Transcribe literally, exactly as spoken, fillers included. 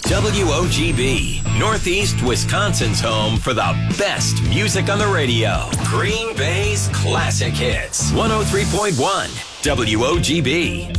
W O G B, Northeast Wisconsin's home for the best music on the radio. Green Bay's classic hits. one oh three point one W O G B.